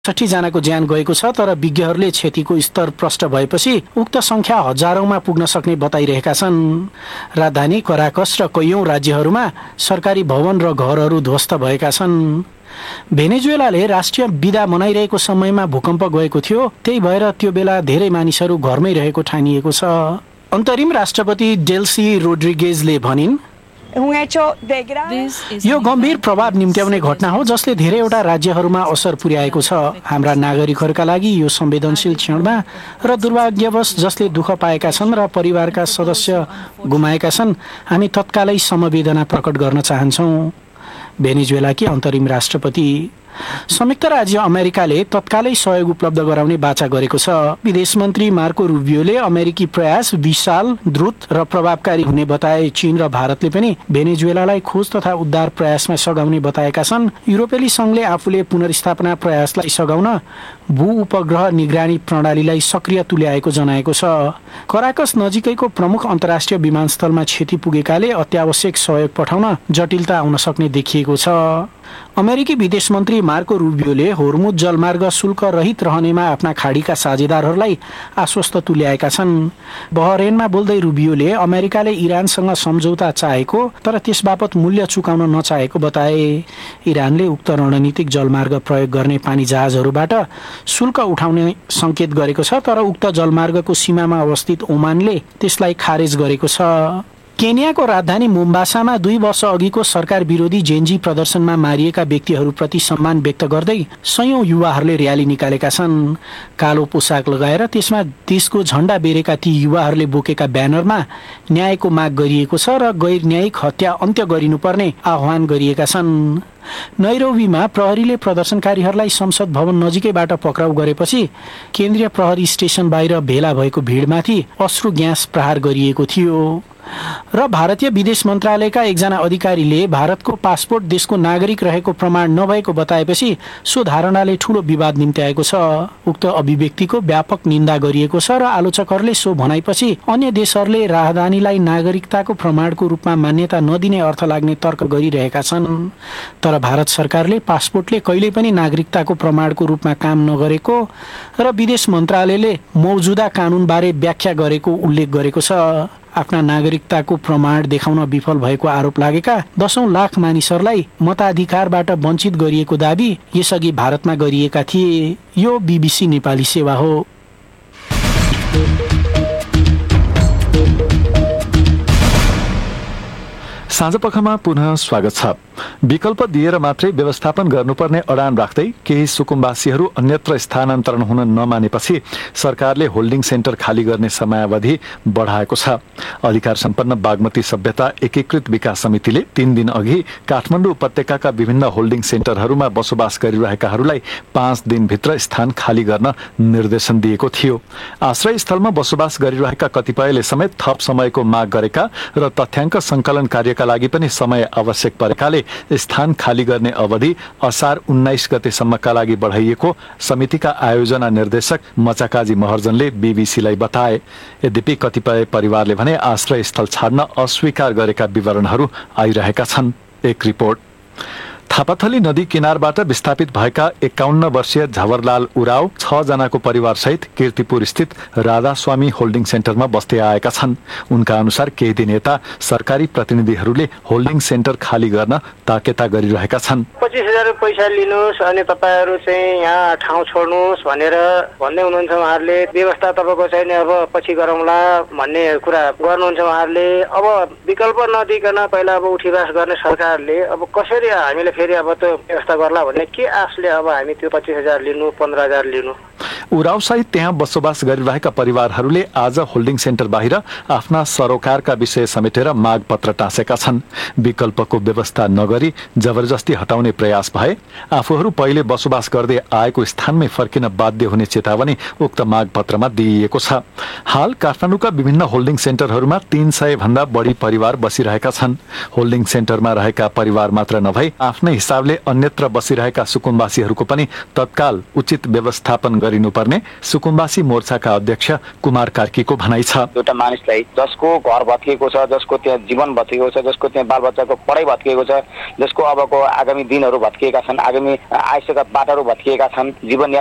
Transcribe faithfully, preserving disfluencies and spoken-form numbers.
साठी जनाको ज्यान गएको छ, तर विज्ञहरूले क्षतिको स्तर प्रष्ट भएपछि उक्त संख्या हजारौंमा पुग्न सक्ने बताइरहेका छन्। राजधानी कराकस र कैयौं राज्यहरूमा सरकारी भवन र घरहरू ध्वस्त भएका छन्। भेनेजुएलाले राष्ट्रिय बिदा मनाइरहेको समयमा भूकम्प गएको थियो, त्यही भएर त्यो बेला धेरै मानिसहरू घरमै रहेको ठानिएको छ। अन्तरिम राष्ट्रपति डेल्सी रोड्रिगेजले भनिन्, यो गम्भीर प्रभाव निम्त्याउने घटना हो जसले धेरैवटा राज्यहरूमा असर पुर्याएको छ। हाम्रा नागरिकहरूका लागि यो संवेदनशील क्षणमा र दुर्भाग्यवश जसले दुःख पाएका छन् र परिवारका सदस्य गुमाएका छन्, हामी तत्कालै समवेदना प्रकट गर्न चाहन्छौँ। भेनेजुएलाकी अन्तरिम राष्ट्रपति संयुक्त राज्य अमेरिकाले तत्कालै सहयोग उपलब्ध गराउने बाचा गरेको छ। विदेश मन्त्री मार्को रुबियोले अमेरिकी प्रयास विशाल, द्रुत र प्रभावकारी हुने बताए। चीन र भारतले पनि भेनेजुएलालाई खोज तथा उद्धार प्रयासमा सघाउने बताएका छन्। युरोपेली संघले आफूले पुनर्स्थापना प्रयासलाई सघाउन भू उपग्रह निगरानी प्रणालीलाई सक्रिय तुल्याएको जनाएको छ। कराकस नजिकैको प्रमुख अन्तर्राष्ट्रिय विमानस्थलमा क्षति पुगेकाले अत्यावश्यक सहयोग पठाउन जटिलता आउन सक्ने देखिएको छ। अमेरिकी विदेश मन्त्री मार्को रुबियोले होर्मुज जलमार्ग शुल्क रहित रहनेमा आफ्ना खाडीका साझेदारहरूलाई आश्वस्त तुल्याएका छन्। बहरेनमा बोल्दै रुबियोले अमेरिकाले इरानसँग सम्झौता चाहेको तर त्यसबापत मूल्य चुकाउन नचाहेको बताए। इरानले उक्त रणनीतिक जलमार्ग प्रयोग गर्ने पानी जहाजहरूबाट शुल्क उठाउने संकेत गरेको छ, तर उक्त जलमार्गको सीमामा अवस्थित ओमानले त्यसलाई खारेज गरेको छ। केन्याको राजधानी मोम्बासामा दुई वर्ष अघिको सरकार विरोधी जेन्जी प्रदर्शनमा मारिएका व्यक्तिहरूप्रति सम्मान व्यक्त गर्दै सयौं युवाहरूले र्याली निकालेका छन्। कालो पोसाक लगाएर त्यसमा देशको झण्डा बेरेका ती युवाहरूले बोकेका ब्यानरमा न्यायको माग गरिएको छ र गैर न्यायिक हत्या अन्त्य गरिनुपर्ने आह्वान गरिएका छन्। नैरोबीमा प्रहरीले प्रदर्शनकारीहरूलाई संसद भवन नजिकैबाट पक्राउ गरेपछि केन्द्रीय प्रहरी स्टेशन बाहिर भेला भएको भिडमाथि अश्रु ग्यास प्रहार गरिएको थियो। र भारतीय विदेश मन्त्रालयका एकजना अधिकारीले भारतको पासपोर्ट देशको नागरिक रहेको प्रमाण नभएको बताएपछि सो धारणाले ठूलो विवाद निम्त्याएको छ। उक्त अभिव्यक्तिको व्यापक निन्दा गरिएको छ र आलोचकहरूले सो भनाइपछि अन्य देशहरूले राजधानीलाई नागरिकताको प्रमाणको रूपमा मान्यता नदिने अर्थ लाग्ने तर्क गरिरहेका छन्। तर भारत सरकारले पासपोर्टले कहिल्यै पनि नागरिकताको प्रमाणको रूपमा काम नगरेको र विदेश मन्त्रालयले मौजुदा कानूनबारे व्याख्या गरेको उल्लेख गरेको छ। आफ्ना नागरिकताको प्रमाण देखाउन विफल भएको आरोप लागेका दशौं लाख मानिसहरूलाई मताधिकारबाट वञ्चित गरिएको दाबी यसअघि भारतमा गरिएका थिए। यो बीबीसी नेपाली सेवा हो। साँझपखमा पुनः स्वागत छ। विकल्प दिएर मात्रै व्यवस्थापन गर्नुपर्ने अडान राख्दै केही सुकुम्बासीहरू अन्यत्र स्थानान्तरण हुन नमानेपछि सरकारले होल्डिङ सेन्टर खाली गर्ने समयावधि बढाएको छ। अधिकार सम्पन्न बागमती सभ्यता एकीकृत विकास समितिले तीन दिन अघि काठमाडौँ उपत्यकाका विभिन्न होल्डिङ सेन्टरहरूमा बसोबास गरिरहेकाहरूलाई पाँच दिनभित्र स्थान खाली गर्न निर्देशन दिएको थियो। आश्रय स्थलमा बसोबास गरिरहेका कतिपयले समेत थप समयको माग गरेका र तथ्याङ्क संकलन कार्यका लागि पनि समय आवश्यक परेकाले स्थान खाली गर्ने अवधि असार उन्नाइस गतेसम्मका लागि बढाइएको समितिका आयोजना निर्देशक मचाकाजी महर्जनले बीबीसीलाई बताए। यद्यपि कतिपय परिवारले भने आश्रय स्थल छाड्न अस्वीकार गरेका विवरणहरू आइरहेका छन्। एक रिपोर्ट। थापाथली नदी किनारबाट विस्थापित भएका एकाउन्न वर्षीय झवरलाल उराव छ जनाको परिवार सहित कीर्तिपुर स्थित राधास्वामी होल्डिङ सेन्टरमा बस्दै आएका छन्। उनका अनुसार केही दिन यता सरकारी प्रतिनिधिहरूले होल्डिङ सेन्टर खाली गर्न ताकेता गरिरहेका छन्। पच्चिस हजार पैसा लिनुहोस् अनि तपाईँहरू चाहिँ यहाँ ठाउँ छोड्नुहोस् भनेर भन्दै हुनुहुन्छ। उहाँहरूले व्यवस्था तपाईँको चाहिँ अब पछि गरौँला भन्ने कुरा गर्नुहुन्छ उहाँहरूले। अब विकल्प नदिकन पहिला अब उठीवास गर्ने सरकारले अब कसरी हामीले फेरि अब त्यो व्यवस्था गर्ला भन्ने के आशले अब हामी त्यो पच्चिस हजार लिनु पन्ध्र हजार लिनु। उराव सहित त्यहाँ बसोबास गरिरहेका परिवारहरूले आज होल्डिङ सेन्टर बाहिर आफ्ना सरोकारका विषय समेटेर माग पत्र टाँसेका छन्। विकल्पको व्यवस्था नगरी जबरजस्ती हटाउने प्रयास भए आफूहरू पहिले बसोबास गर्दै आएको स्थानमै फर्किन बाध्य हुने चेतावनी उक्त माग पत्रमा दिइएको छ। हाल काठमाडौँका विभिन्न होल्डिङ सेन्टरहरूमा तीन सय भन्दा बढी परिवार बसिरहेका छन्। होल्डिङ सेन्टरमा रहेका परिवार मात्र नभई आफ्नै हिसाबले अन्यत्र बसिरहेका सुकुम्बासीहरूको पनि तत्काल उचित व्यवस्थापन गरिनुपर्ने गर्नुपर्ने सुकुम्बासी मोर्चाका अध्यक्ष कुमार कार्कीको भनाइ छ। एउटा मानिसलाई जसको घर भत्किएको छ, जसको त्यहाँ जीवन भत्किएको छ, जसको त्यहाँ बालबच्चाको पढाइ भत्किएको छ, जसको अबको आगामी दिनहरू भत्किएका छन्, आगामी आयुष्यका बाटाहरू भत्किएका छन्, जीवन